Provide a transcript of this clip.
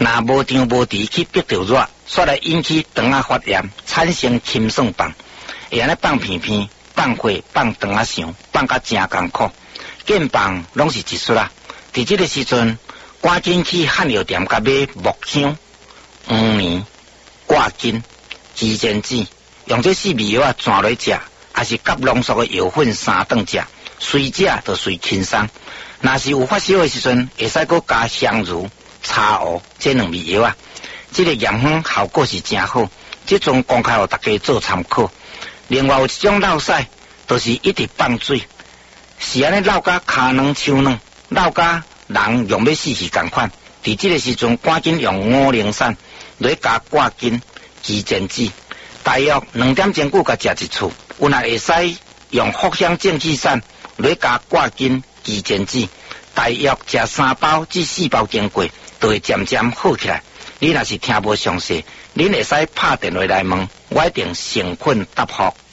若无张无弛去逼着热，煞来引起肠仔发炎，产生禽爽放，会安尼放片片、放火、放肠仔想，放甲真艰苦，见放拢是一出啦。伫即个时阵，赶紧去汉药店甲买木香、黄连、挂筋、鸡胗子，用这四味药啊转落食，还是甲浓缩的药粉3顿食，随食就随轻松。若是有发烧的时阵，会使搁加香茹、茶乌这2味药啊。这个验方效果是真好，这种公开互大家做参考。另外有一种落屎，就是一直放水，是安尼落甲骹软手软，落甲人用要死去共款。伫这个时阵，赶紧用5苓散来加挂筋、鸡胗子，大约2点钟久甲食一次。有若会使用藿香正气散来加挂筋、鸡胗子，大约食3包至4包经过，就会渐渐好起来。你若是听无详细，恁会使拍电话来问，我一定诚恳答复。